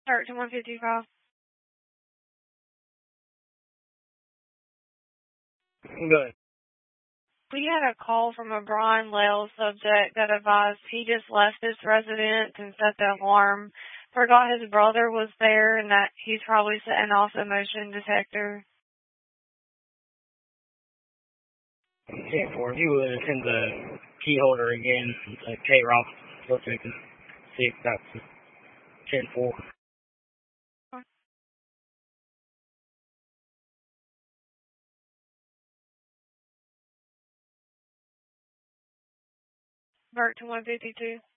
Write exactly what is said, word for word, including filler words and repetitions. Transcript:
thirteen one fifty-five. Good. We had a call from a Brian Lale subject that advised he just left his residence and set the alarm. Forgot his brother was there and that he's probably setting off the motion detector. ten four. If you would send the key holder again, uh, K Ross, go check and see if that's ten four. Bert to one fifty-two.